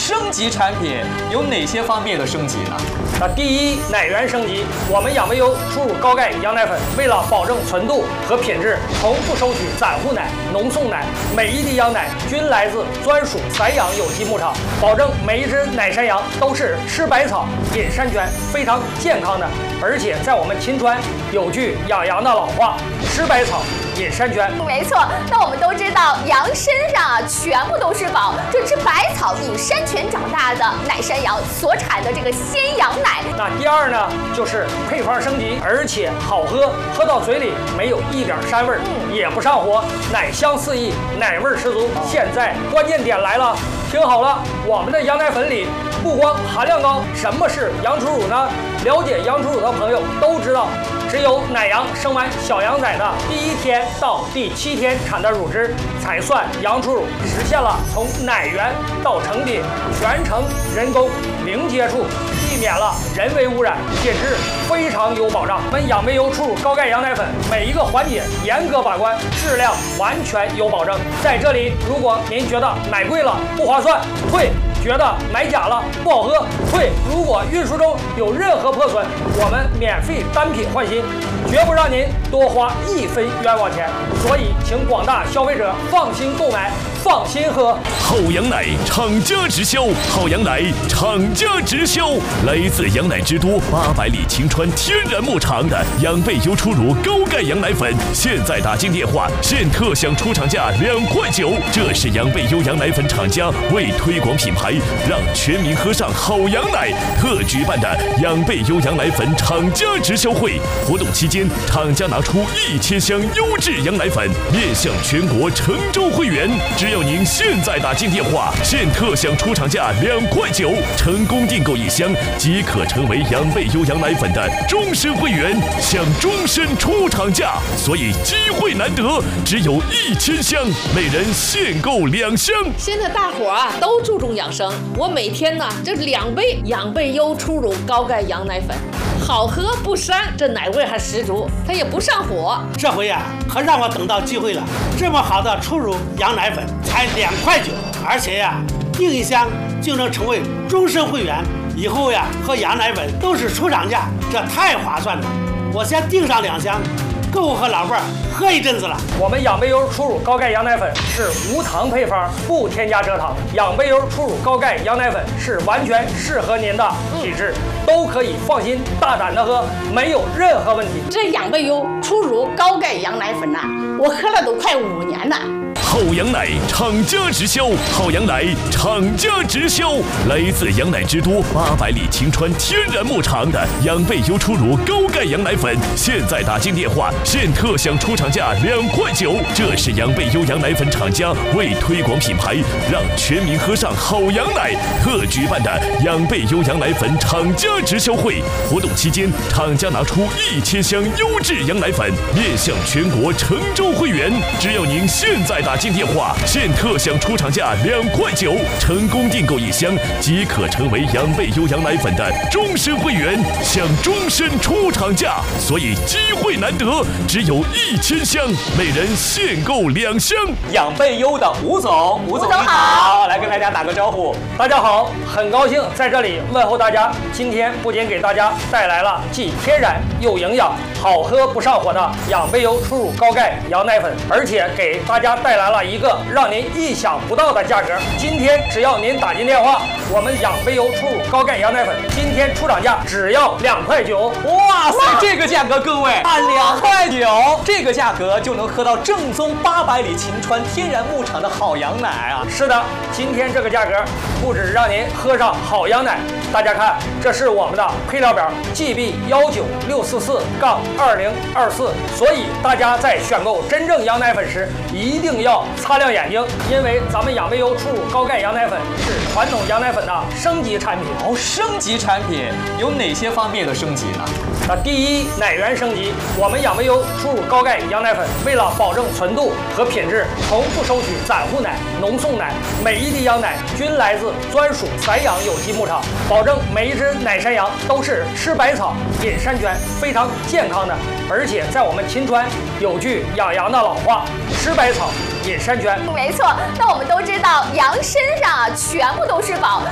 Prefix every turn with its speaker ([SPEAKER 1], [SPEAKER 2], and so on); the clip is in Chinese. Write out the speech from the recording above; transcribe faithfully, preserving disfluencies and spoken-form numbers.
[SPEAKER 1] 升级产品有哪些方面的升级呢？
[SPEAKER 2] 那第一，奶源升级，我们养胃优初乳高钙羊奶粉，为了保证纯度和品质，从不收取散户奶、浓送奶，每一滴羊奶均来自专属散养有机牧场，保证每一只奶山羊都是吃百草、饮山泉，非常健康的。而且在我们秦川有句养羊的老话：吃百草。饮山泉，
[SPEAKER 3] 没错。那我们都知道，羊身上啊全部都是宝，这吃百草饮山泉长大的奶山羊所产的这个鲜羊奶。
[SPEAKER 2] 那第二呢，就是配方升级，而且好喝，喝到嘴里没有一点膻味儿，嗯、也不上火，奶香四溢，奶味十足。现在关键点来了，听好了，我们的羊奶粉里不光含量高，什么是羊初乳呢？了解羊初乳的朋友都知道。只有奶羊生完小羊崽的第一天到第七天产的乳汁，才算羊初乳，实现了从奶源到成品全程人工零接触，避免了人为污染，品质非常有保障。我们养胃优初乳高钙羊奶粉每一个环节严格把关，质量完全有保证。在这里，如果您觉得买贵了不划算，退。觉得买假了不好喝，退。如果运输中有任何破损，我们免费单品换新，绝不让您多花一分冤枉钱。所以，请广大消费者放心购买，放心喝。
[SPEAKER 4] 好羊奶厂家直销，好羊奶厂家直销，来自羊奶之都八百里秦川天然牧场的养胃优初乳高钙羊奶粉，现在打进电话，现特享出厂价两块九。这是养胃优羊奶粉厂家为推广品牌，让全民喝上好羊奶特举办的养胃优羊奶粉厂家直销会。活动期间，厂家拿出一千箱优质羊奶粉，面向全国成州会员。只要您现在打进电话，现特享出厂价两块九，成功订购一箱即可成为养胃优羊奶粉的终身会员，享终身出厂价。所以机会难得，只有一千箱，每人限购两箱。
[SPEAKER 5] 现在大伙啊都注重养生，我每天呢这两杯养胃优初乳高钙羊奶粉，好喝不膻，这奶味还十足，它也不上火。
[SPEAKER 6] 这回呀、啊，可让我等到机会了，这么好的初乳羊奶粉才两块九，而且呀、啊，订一箱就能成为终身会员，以后呀喝羊奶粉都是出厂价，这太划算了。我先订上两箱，够我和老伴儿喝一阵子了。
[SPEAKER 2] 我们养胃优初乳高钙羊奶粉是无糖配方，不添加蔗糖。养胃优初乳高钙羊奶粉是完全适合您的体质，嗯、都可以放心大胆的喝，没有任何问题。
[SPEAKER 7] 这养胃优初乳高钙羊奶粉呐、啊，我喝了都快五年了。
[SPEAKER 4] 好羊奶厂家直销，好羊奶厂家直销，来自羊奶之都八百里秦川天然牧场的养胃优初乳高钙羊奶粉，现在打进电话，现特享出厂价两块九。这是养胃优羊奶粉厂家为推广品牌，让全民喝上好羊奶特举办的养胃优羊奶粉厂家直销会。活动期间，厂家拿出一千箱优质羊奶粉，面向全国成州会员。只要您现在打进电话，现特享出厂价两块九，成功订购一箱即可成为养胃优羊奶粉的终身会员，享终身出厂价。所以机会难得，只有一千箱，每人限购两箱。
[SPEAKER 1] 养胃优的吴总，吴总你好，来跟大家打个招呼。
[SPEAKER 2] 大家好，很高兴在这里问候大家。今天不仅给大家带来了既天然又营养、好喝不上火的养胃优初乳高钙羊奶粉，而且给大家带来了一个让您意想不到的价格。今天只要您打进电话，我们养胃优初乳高钙羊奶粉今天出厂价只要两块九。
[SPEAKER 1] 哇塞，这个价格各位按两块九，这个价格就能喝到正宗八百里秦川天然牧场的好羊奶啊！
[SPEAKER 2] 是的，今天这个价格不止让您喝上好羊奶，大家看，这是我们的配料表 G B 幺九六四四杠二零二四，所以大家在选购真正羊奶粉时一定要擦亮眼睛，因为咱们养胃优初乳高钙羊奶粉是传统羊奶粉的升级产品。
[SPEAKER 1] 哦，升级产品有哪些方面的升级呢？
[SPEAKER 2] 那第一，奶源升级，我们养胃优初乳高钙羊奶粉为了保证纯度和品质，从不收取散户奶、浓送奶，每一滴羊奶均来自专属散养有机牧场，保证每一只奶山羊都是吃百草、饮山泉，非常健康的。而且在我们秦川有句养羊的老话：吃百草、饮山泉。
[SPEAKER 3] 没错。那我们都知道，羊身上啊全部都是宝，